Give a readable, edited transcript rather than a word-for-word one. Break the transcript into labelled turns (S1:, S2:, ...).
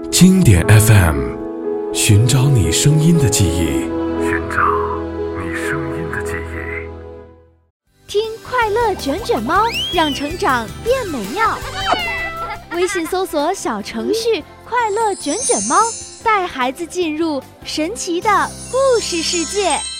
S1: 经典 FM， 寻找你声音的记忆，
S2: 寻找你声音的记忆。
S3: 听快乐卷卷猫，让成长变美妙。微信搜索小程序快乐卷卷猫，带孩子进入神奇的故事世界。